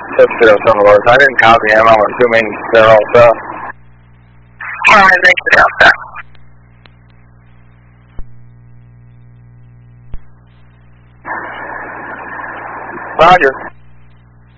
Subscript some of those. I didn't copy them. I'm assuming they're all set. Alright, thank you, Delta. Roger.